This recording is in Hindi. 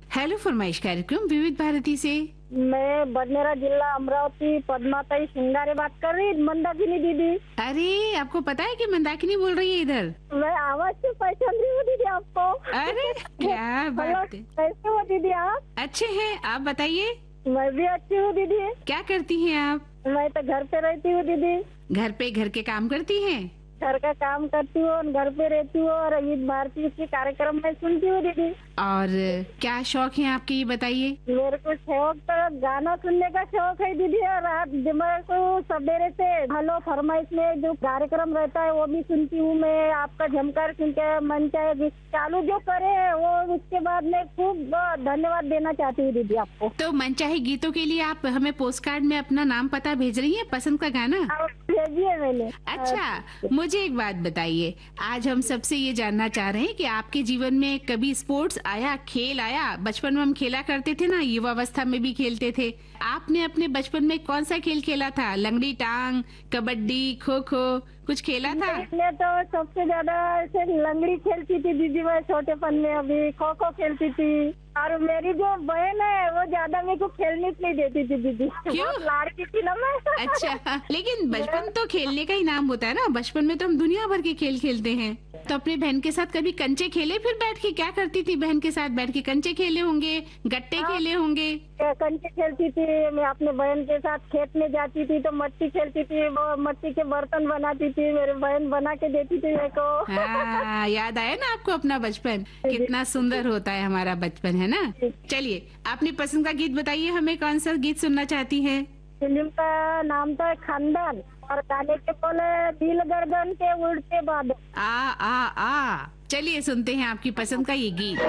हेलो फरमाइश कार्यक्रम विविध भारती से। मैं बडनेरा जिला अमरावती पद्माताई सिंगारे बात कर रही, मंदाकिनी दीदी। अरे आपको पता है कि मंदाकिनी बोल रही है इधर। मैं आवाज से पहचान रही हूँ दीदी आपको। अरे क्या हेलो, बात है। कैसे हो दीदी आप? अच्छे हैं, आप बताइए मैं भी अच्छी हूँ दीदी। क्या करती हैं आप? मैं तो घर पे रहती हूँ दीदी। घर पे घर के काम करती हैं? घर का काम करती हूँ और घर पे रहती हूँ और विविध भारती के कार्यक्रम में सुनती हूँ दीदी। और क्या शौक है आपके, ये बताइए। मेरे को शौक तो गाना सुनने का शौक है दीदी। और रात मेरे को सवेरे से हेलो फरमाइश में जो कार्यक्रम रहता है वो भी सुनती हूँ मैं। आपका झमकार सुन के मन चाहे चालू जो करे वो, उसके बाद में खूब धन्यवाद देना चाहती हूँ दीदी आपको। तो मनचाहे गीतों के लिए आप हमें पोस्ट कार्ड में अपना नाम पता भेज रही हैं, पसंद का गाना। आप भेजिए मैंने। अच्छा, मुझे एक बात बताइए, आज हम सबसे ये जानना चाह रहे हैं कि आपके जीवन में कभी स्पोर्ट्स आया, खेल आया? बचपन में हम खेला करते थे ना, युवावस्था में भी खेलते थे। आपने अपने बचपन में कौन सा खेल खेला था? लंगड़ी टांग, कबड्डी, खो खो, कुछ खेला था? मैं तो सबसे ज्यादा ऐसे लंगड़ी खेलती थी दीदी। मैं छोटेपन में अभी खो खो खेलती थी। और मेरी जो बहन है वो ज्यादा मेरे को खेलने नहीं देती थी दीदी। क्यों? बहुत लाड़ती थी ना मैं। अच्छा, लेकिन बचपन तो खेलने का ही नाम होता है ना। बचपन में तो हम दुनिया भर के खेल खेलते हैं। तो अपने बहन के साथ कभी कंचे खेले? फिर बैठ के क्या करती थी बहन के साथ? बैठ के कंचे खेले होंगे, गट्टे खेले होंगे। कंचे खेलती थी मैं अपने बहन के साथ। खेत में जाती थी तो मट्टी खेलती थी। वो मट्टी के बर्तन बनाती थी, मेरी बहन बना के देती थी मेरे को। हाँ, याद आया ना आपको अपना बचपन? कितना सुंदर होता है हमारा बचपन, है ना। चलिए, अपनी पसंद का गीत बताइए हमें, कौन सा गीत सुनना चाहती हैं? फिल्म का नाम था खानदान और गाने के बोले दिल गर्दन के उड़ते बादल। आ चलिए सुनते हैं आपकी पसंद का ये गीत।